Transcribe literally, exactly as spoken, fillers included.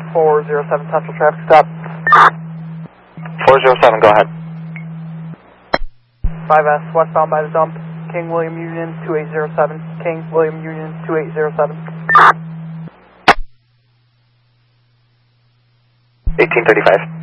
four zero seven Central traffic stop. four zero seven, go ahead. five S westbound by the dump, King William Union two eight zero seven, King William Union two eight zero seven. eighteen thirty-five.